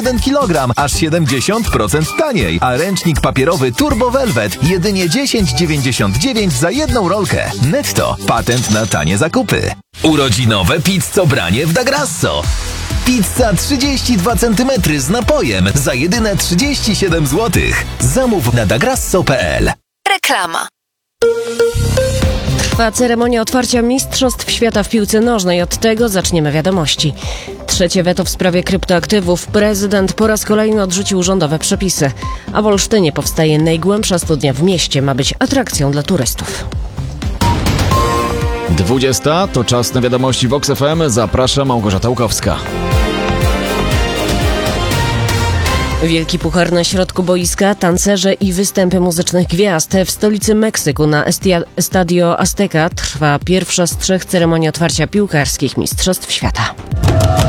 1 kg, aż 70% taniej, a ręcznik papierowy Turbo Velvet jedynie 10,99 za jedną rolkę. Netto. Patent na tanie zakupy. Urodzinowe pizzobranie w Da Grasso. Pizza 32 cm z napojem za jedyne 37 zł. Zamów na dagrasso.pl. Reklama. Trwa ceremonia otwarcia Mistrzostw Świata w piłce nożnej. Od tego zaczniemy wiadomości. Trzecie weto w sprawie kryptoaktywów. Prezydent po raz kolejny odrzucił rządowe przepisy. A w Olsztynie powstaje najgłębsza studnia w mieście. Ma być atrakcją dla turystów. 20 to czas na wiadomości Vox FM. Zaprasza Małgorzata Łukowska. Wielki puchar na środku boiska, tancerze i występy muzycznych gwiazd. W stolicy Meksyku na Estadio Azteca trwa pierwsza z 3 ceremonii otwarcia piłkarskich Mistrzostw Świata.